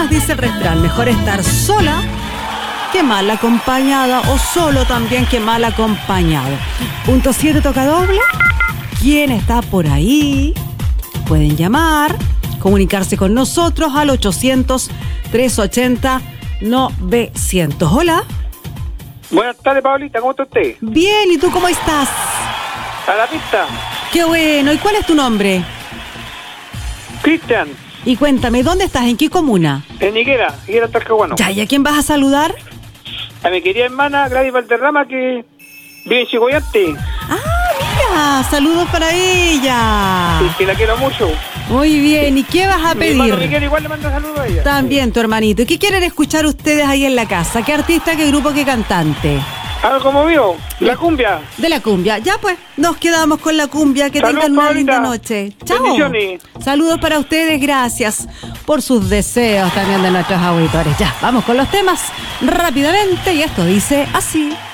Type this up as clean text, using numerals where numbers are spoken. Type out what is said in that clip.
Dice el refrán, mejor estar sola que mal acompañada, o solo también que mal acompañado. Punto 7 toca doble. ¿Quién está por ahí? Pueden llamar, comunicarse con nosotros al 800-380-900. Hola. Buenas tardes, Pablita, ¿cómo está usted? Bien, ¿y tú cómo estás? A la pista. Qué bueno, ¿y cuál es tu nombre? Cristian, Y cuéntame, ¿dónde estás? ¿En qué comuna? en Higuera Talcahuano. Ya, ¿y a quién vas a saludar? A mi querida hermana Gladys Valderrama, que vive en Chicoyante, Mira, saludos para ella. y que la quiero mucho. Muy bien, ¿y qué vas a Mi hermano pedir? Miguel igual le manda saludos a ella. También tu hermanito. ¿Y qué quieren escuchar ustedes ahí en la casa? ¿Qué artista, qué grupo, qué cantante? Algo como vio, la cumbia. De la cumbia. Ya pues, nos quedamos con la cumbia. Que Saludos, tengan una Paulita. linda noche. Chao. Bendiciones. Saludos para ustedes, gracias por sus deseos también de nuestros auditores. Ya, vamos con los temas rápidamente y esto dice así.